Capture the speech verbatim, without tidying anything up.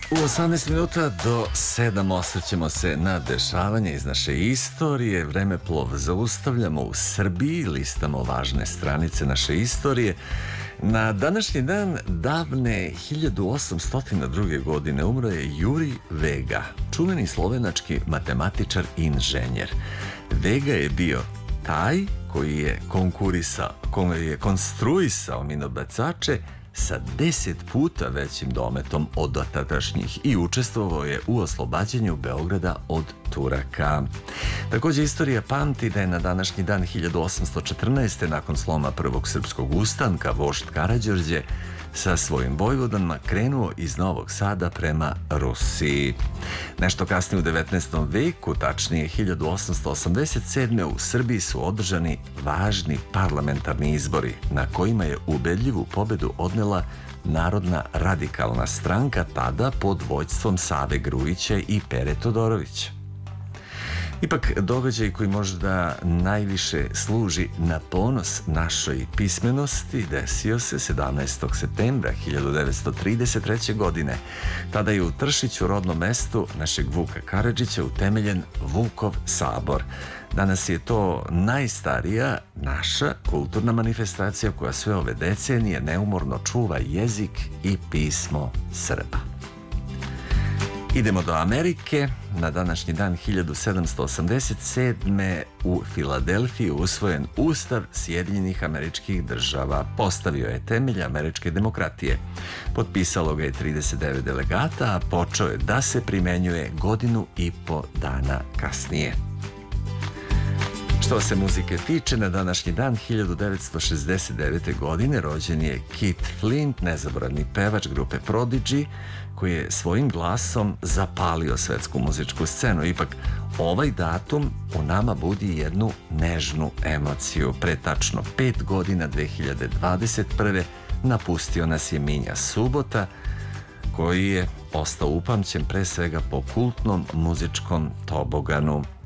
U osamnaest minuta do sedam osvrćemo se na dešavanje iz naše istorije. Vremeplov zaustavljamo u Srbiji, listamo važne stranice naše istorije. Na današnji dan davne hiljadu osamsto druge. godine umro je Jurij Vega, čuveni slovenački matematičar i inženjer. Vega je bio taj koji je konkurisao, koji je konstruisao minobacače sa deset puta većim dometom od tadašnjih i učestvovao je u oslobađanju Beograda od Turaka. Također istorija pamti da je na današnji dan hiljadu osamsto četrnaeste. nakon sloma prvog srpskog ustanka vožd Karađorđe sa svojim vojvodama krenuo iz Novog Sada prema Rusiji. Nešto kasnije u devetnaestom veku, tačnije hiljadu osamsto osamdeset sedme. u Srbiji su održani važni parlamentarni izbori na kojima je ubedljivu pobedu odnela Narodna radikalna stranka, tada pod vođstvom Save Grujića i Pere Todorovića. Ipak, događaj koji možda najviše služi na ponos našoj pismenosti desio se sedamnaestog septembra hiljadu devetsto trideset treće. godine. Tada je u Tršiću, rodnom mestu našeg Vuka Karadžića, utemeljen Vukov sabor. Danas je to najstarija naša kulturna manifestacija koja sve ove decenije neumorno čuva jezik i pismo Srba. Idemo do Amerike. Na današnji dan hiljadu sedamsto osamdeset sedme. u Filadelfiji usvojen Ustav Sjedinjenih Američkih Država. Postavio je temelje američke demokratije. Potpisalo ga je trideset devet delegata, a počeo je da se primenjuje godinu i po dana kasnije. Što se muzike tiče, na današnji dan hiljadu devetsto šezdeset devete. godine rođen je Keith Flint, nezaboravni pevač grupe Prodigy, koji je svojim glasom zapalio svetsku muzičku scenu. Ipak, ovaj datum u nama budi jednu nežnu emociju. Pre tačno pet godina, dve hiljade dvadeset prve. napustio nas je Minja Subota, koji je ostao upamćen pre svega po kultnom muzičkom toboganu